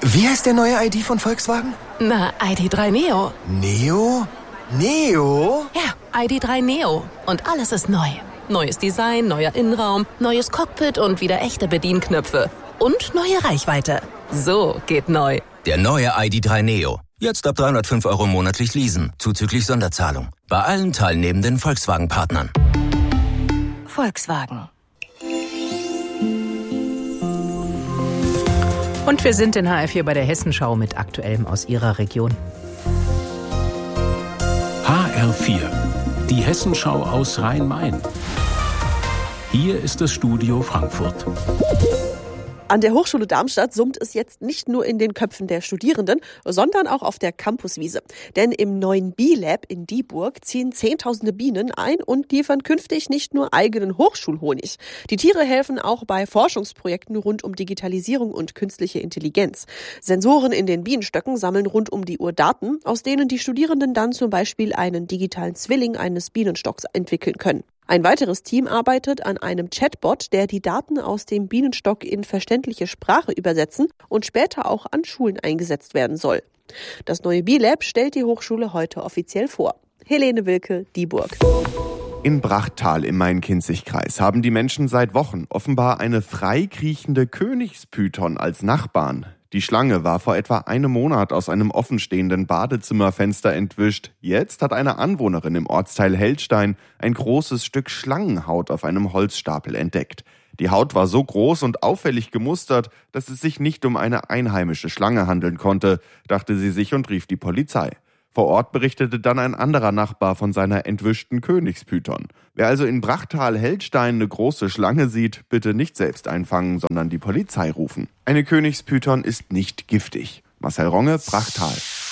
Wie heißt der neue ID von Volkswagen? Na, ID.3 Neo. Neo? Neo? Ja, ID.3 Neo. Und alles ist neu. Neues Design, neuer Innenraum, neues Cockpit und wieder echte Bedienknöpfe. Und neue Reichweite. So geht neu. Der neue ID.3 Neo. Jetzt ab 305 € monatlich leasen, zuzüglich Sonderzahlung. Bei allen teilnehmenden Volkswagen-Partnern. Volkswagen. Und wir sind in HR4 bei der Hessenschau mit Aktuellem aus Ihrer Region. HR4, die Hessenschau aus Rhein-Main. Hier ist das Studio Frankfurt. An der Hochschule Darmstadt summt es jetzt nicht nur in den Köpfen der Studierenden, sondern auch auf der Campuswiese. Denn im neuen Bee-Lab in Dieburg ziehen Zehntausende Bienen ein und liefern künftig nicht nur eigenen Hochschulhonig. Die Tiere helfen auch bei Forschungsprojekten rund um Digitalisierung und künstliche Intelligenz. Sensoren in den Bienenstöcken sammeln rund um die Uhr Daten, aus denen die Studierenden dann zum Beispiel einen digitalen Zwilling eines Bienenstocks entwickeln können. Ein weiteres Team arbeitet an einem Chatbot, der die Daten aus dem Bienenstock in verständliche Sprache übersetzen und später auch an Schulen eingesetzt werden soll. Das neue Bee-Lab stellt die Hochschule heute offiziell vor. Helene Wilke, Dieburg. In Brachtal im Main-Kinzig-Kreis haben die Menschen seit Wochen offenbar eine freikriechende Königspython als Nachbarn. Die Schlange war vor etwa einem Monat aus einem offenstehenden Badezimmerfenster entwischt. Jetzt hat eine Anwohnerin im Ortsteil Heldstein ein großes Stück Schlangenhaut auf einem Holzstapel entdeckt. Die Haut war so groß und auffällig gemustert, dass es sich nicht um eine einheimische Schlange handeln konnte, dachte sie sich und rief die Polizei. Vor Ort berichtete dann ein anderer Nachbar von seiner entwischten Königspython. Wer also in Brachtal-Heldstein eine große Schlange sieht, bitte nicht selbst einfangen, sondern die Polizei rufen. Eine Königspython ist nicht giftig. Marcel Ronge, Brachtal.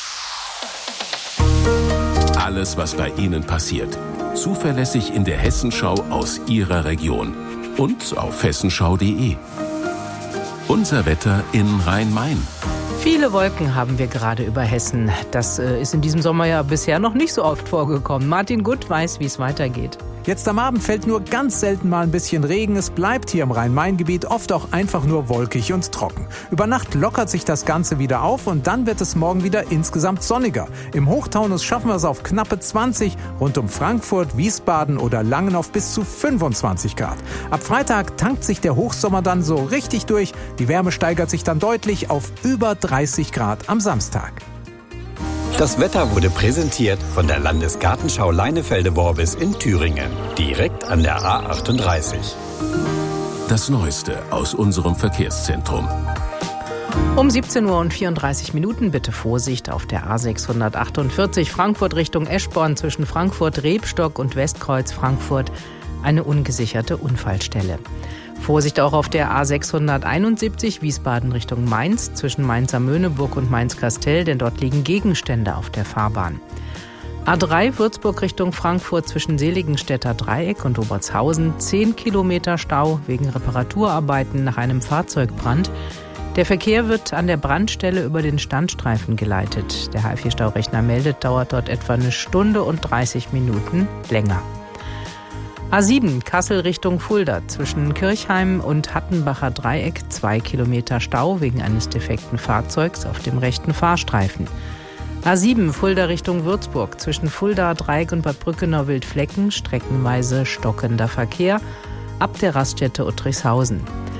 Alles, was bei Ihnen passiert. Zuverlässig in der Hessenschau aus Ihrer Region. Und auf hessenschau.de. Unser Wetter in Rhein-Main. Viele Wolken haben wir gerade über Hessen. Das ist in diesem Sommer ja bisher noch nicht so oft vorgekommen. Martin Gutt weiß, wie es weitergeht. Jetzt am Abend fällt nur ganz selten mal ein bisschen Regen. Es bleibt hier im Rhein-Main-Gebiet oft auch einfach nur wolkig und trocken. Über Nacht lockert sich das Ganze wieder auf und dann wird es morgen wieder insgesamt sonniger. Im Hochtaunus schaffen wir es auf knappe 20, rund um Frankfurt, Wiesbaden oder Langen auf bis zu 25 Grad. Ab Freitag tankt sich der Hochsommer dann so richtig durch. Die Wärme steigert sich dann deutlich auf über 30 Grad am Samstag. Das Wetter wurde präsentiert von der Landesgartenschau Leinefelde-Worbis in Thüringen, direkt an der A38. Das Neueste aus unserem Verkehrszentrum. Um 17:34 Uhr bitte Vorsicht auf der A648 Frankfurt Richtung Eschborn zwischen Frankfurt-Rebstock und Westkreuz Frankfurt eine ungesicherte Unfallstelle. Vorsicht auch auf der A671 Wiesbaden Richtung Mainz zwischen Mainz-Amöneburg und Mainz-Kastel, denn dort liegen Gegenstände auf der Fahrbahn. A3 Würzburg Richtung Frankfurt zwischen Seligenstädter Dreieck und Obertshausen 10 Kilometer Stau wegen Reparaturarbeiten nach einem Fahrzeugbrand. Der Verkehr wird an der Brandstelle über den Standstreifen geleitet. Der HR4-Staurechner meldet, dauert dort etwa 1 Stunde und 30 Minuten länger. A7 Kassel Richtung Fulda zwischen Kirchheim und Hattenbacher Dreieck 2 Kilometer Stau wegen eines defekten Fahrzeugs auf dem rechten Fahrstreifen. A7 Fulda Richtung Würzburg zwischen Fulda Dreieck und Bad Brückenau-Wildflecken streckenweise stockender Verkehr ab der Raststätte Uttrichshausen.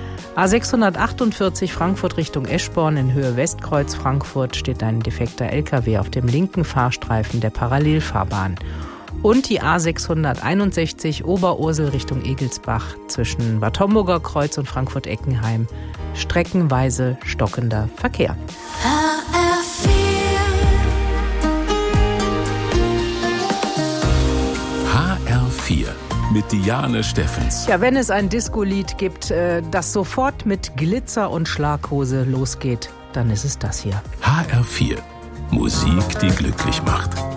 A648 Frankfurt Richtung Eschborn in Höhe Westkreuz Frankfurt steht ein defekter LKW auf dem linken Fahrstreifen der Parallelfahrbahn. Und die A661 Oberursel Richtung Egelsbach zwischen Bad Homburger Kreuz und Frankfurt-Eckenheim streckenweise stockender Verkehr. HR4 mit Diane Steffens. Ja, wenn es ein Disco-Lied gibt, das sofort mit Glitzer und Schlaghose losgeht, dann ist es das hier. HR4, Musik, die glücklich macht.